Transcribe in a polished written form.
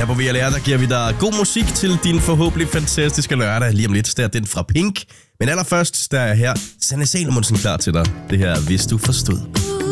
Her på VLR, der giver vi dig god musik til din forhåbentlig fantastiske lørdag. Lige om lidt, der er den fra Pink. Men allerførst, der er her Sanne Salomonsen klar til dig. Det her, hvis du forstod.